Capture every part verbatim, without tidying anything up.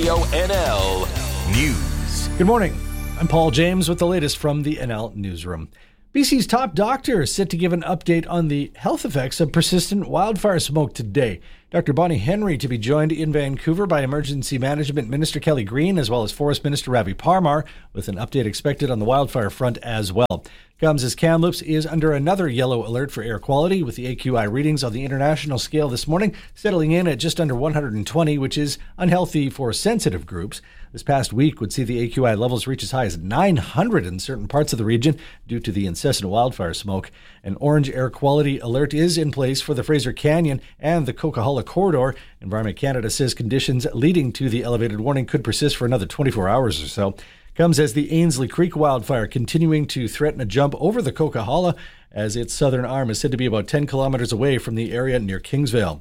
Radio N L News. Good morning. I'm Paul James with the latest from the N L Newsroom. B C's top doctor is set to give an update on the health effects of persistent wildfire smoke today. Doctor Bonnie Henry to be joined in Vancouver by Emergency Management Minister Kelly Green as well as Forest Minister Ravi Parmar, with an update expected on the wildfire front as well. Comes as Kamloops is under another yellow alert for air quality, with the A Q I readings on the international scale this morning settling in at just under one hundred twenty, which is unhealthy for sensitive groups. This past week would see the A Q I levels reach as high as nine hundred in certain parts of the region due to the incessant wildfire smoke. An orange air quality alert is in place for the Fraser Canyon and the Coquihalla corridor. Environment Canada says conditions leading to the elevated warning could persist for another twenty-four hours or so. Comes as the Ainslie Creek wildfire continuing to threaten a jump over the Coquihalla, as its southern arm is said to be about ten kilometers away from the area near Kingsvale.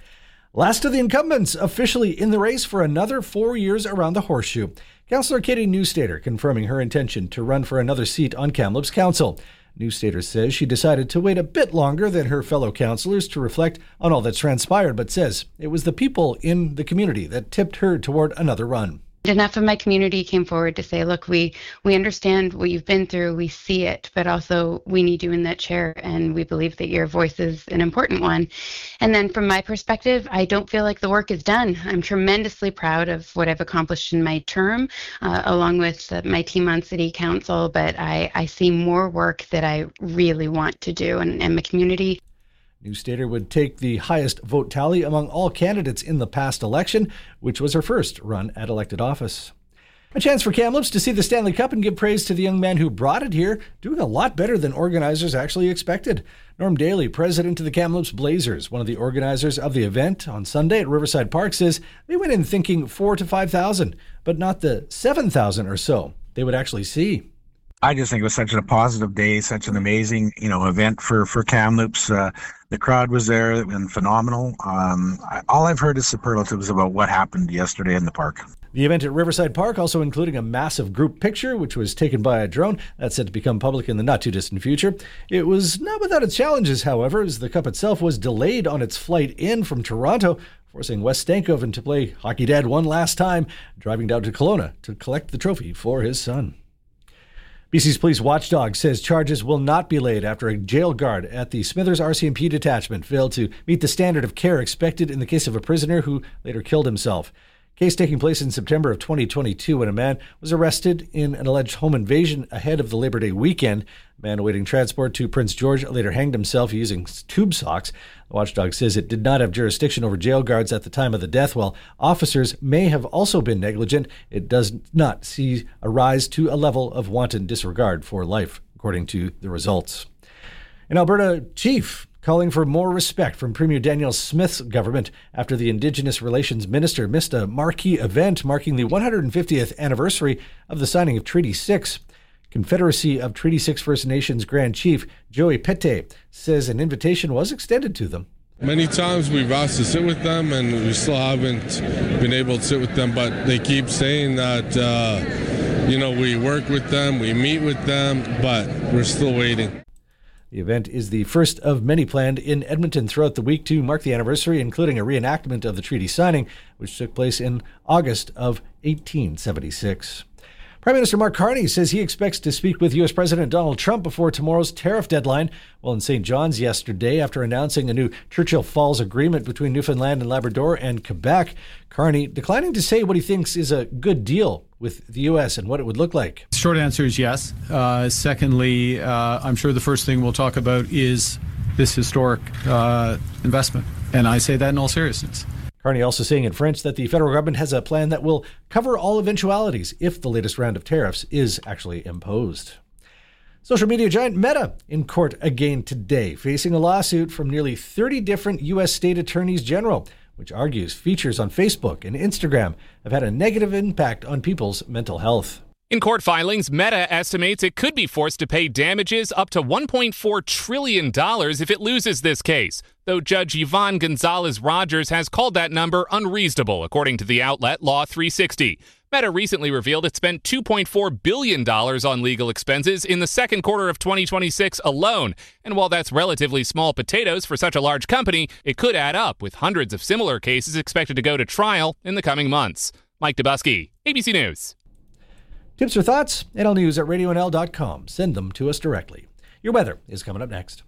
Last of the incumbents officially in the race for another four years around the Horseshoe. Councillor Katie Newstater confirming her intention to run for another seat on Kamloops Council. Newstater says she decided to wait a bit longer than her fellow councillors to reflect on all that's transpired, but says it was the people in the community that tipped her toward another run. Enough of my community came forward to say, look, we, we understand what you've been through, we see it, but also we need you in that chair, and we believe that your voice is an important one. And then from my perspective, I don't feel like the work is done. I'm tremendously proud of what I've accomplished in my term, uh, along with uh, my team on City Council, but I, I see more work that I really want to do, and, and my community. Newstater would take the highest vote tally among all candidates in the past election, which was her first run at elected office. A chance for Kamloops to see the Stanley Cup and give praise to the young man who brought it here, doing a lot better than organizers actually expected. Norm Daly, president of the Kamloops Blazers, one of the organizers of the event on Sunday at Riverside Park, says they went in thinking four to five thousand, but not the seven thousand or so they would actually see. I just think it was such a positive day, such an amazing, you know, event for, for Kamloops. Uh, the crowd was there and phenomenal. Um, I, all I've heard is superlatives about what happened yesterday in the park. The event at Riverside Park also including a massive group picture, which was taken by a drone. That's set to become public in the not-too-distant future. It was not without its challenges, however, as the Cup itself was delayed on its flight in from Toronto, forcing Wes Stankoven to play Hockey Dad one last time, driving down to Kelowna to collect the trophy for his son. B C's police watchdog says charges will not be laid after a jail guard at the Smithers R C M P detachment failed to meet the standard of care expected in the case of a prisoner who later killed himself. Case taking place in September of twenty twenty-two when a man was arrested in an alleged home invasion ahead of the Labor Day weekend. A man awaiting transport to Prince George later hanged himself using tube socks. The watchdog says it did not have jurisdiction over jail guards at the time of the death. While officers may have also been negligent, it does not see a rise to a level of wanton disregard for life, according to the results. An Alberta chief calling for more respect from Premier Danielle Smith's government after the Indigenous Relations Minister missed a marquee event marking the one hundred fiftieth anniversary of the signing of Treaty six. Confederacy of Treaty six First Nations Grand Chief Joey Pete says an invitation was extended to them. Many times we've asked to sit with them and we still haven't been able to sit with them, but they keep saying that, uh, you know, we work with them, we meet with them, but we're still waiting. The event is the first of many planned in Edmonton throughout the week to mark the anniversary, including a reenactment of the treaty signing, which took place in August of eighteen seventy-six. Prime Minister Mark Carney says he expects to speak with U S President Donald Trump before tomorrow's tariff deadline. While in Saint John's yesterday, after announcing a new Churchill Falls agreement between Newfoundland and Labrador and Quebec, Carney declining to say what he thinks is a good deal with the U S and what it would look like. Short answer is yes. Uh, secondly, uh, I'm sure the first thing we'll talk about is this historic uh, investment. And I say that in all seriousness. Carney also saying in French that the federal government has a plan that will cover all eventualities if the latest round of tariffs is actually imposed. Social media giant Meta in court again today, facing a lawsuit from nearly thirty different U S state attorneys general, which argues features on Facebook and Instagram have had a negative impact on people's mental health. In court filings, Meta estimates it could be forced to pay damages up to one point four trillion dollars if it loses this case, though Judge Yvonne Gonzalez-Rogers has called that number unreasonable, according to the outlet Law three sixty. Meta recently revealed it spent two point four billion dollars on legal expenses in the second quarter of twenty twenty-six alone. And while that's relatively small potatoes for such a large company, it could add up, with hundreds of similar cases expected to go to trial in the coming months. Mike Dubusky, A B C News. Tips or thoughts? N L News at radio N L dot com. Send them to us directly. Your weather is coming up next.